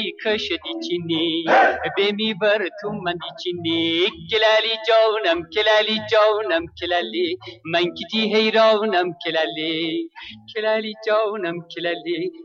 کشدی چینی بمی بر تو من چینی کلالی جانم کلالی من کتی حیرانم کلالی جانم کلالی